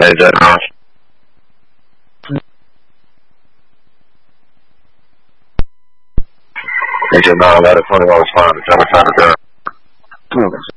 AJ Ross. AJ 9 out of 21 was fine. It's every time to go. Okay.